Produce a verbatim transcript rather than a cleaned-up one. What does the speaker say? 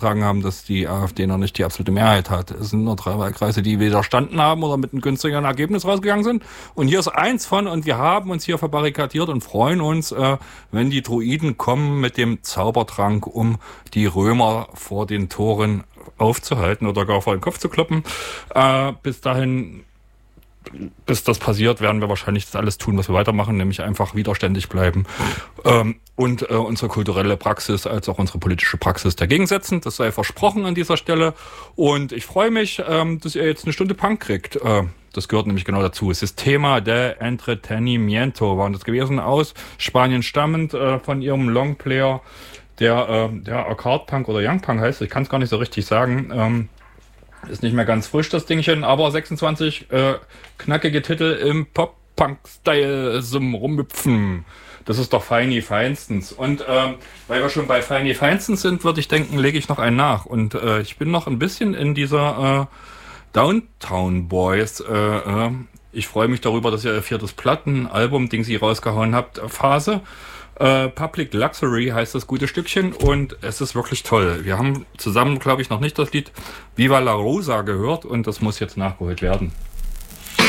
sagen haben, dass die AfD noch nicht die absolute Mehrheit hat. Es sind nur drei Wahlkreise, die widerstanden haben oder mit einem günstigeren Ergebnis rausgegangen sind. Und hier ist eins von, und wir haben uns hier verbarrikadiert und freuen uns, äh, wenn die Druiden kommen mit dem Zaubertrank, um die Römer vor den Toren aufzuhalten oder gar vor den Kopf zu kloppen. Äh, bis dahin, bis das passiert, werden wir wahrscheinlich das alles tun, was wir weitermachen, nämlich einfach widerständig bleiben ähm, und äh, unsere kulturelle Praxis als auch unsere politische Praxis dagegen setzen. Das sei versprochen an dieser Stelle. Und ich freue mich, ähm, dass ihr jetzt eine Stunde Punk kriegt. Äh, das gehört nämlich genau dazu. Es ist Tema de Entretenimiento, waren das gewesen, aus Spanien stammend, äh, von ihrem Longplayer, der, äh, der Arcade Punk oder Young Punk heißt. Ich kann es gar nicht so richtig sagen. Ähm, Ist nicht mehr ganz frisch, das Dingchen, aber sechsundzwanzig äh, knackige Titel im Pop-Punk-Style zum Rumhüpfen. Das ist doch feini feinstens. Und ähm, weil wir schon bei feini feinstens sind, würde ich denken, lege ich noch einen nach. Und äh, ich bin noch ein bisschen in dieser äh, Downtown Boys. Äh, äh, ich freue mich darüber, dass ihr ihr viertes Plattenalbum, Ding sie rausgehauen habt, Phase. Uh, Public Luxury heißt das gute Stückchen und es ist wirklich toll. Wir haben zusammen, glaube ich, noch nicht das Lied Viva la Rosa gehört und das muss jetzt nachgeholt werden.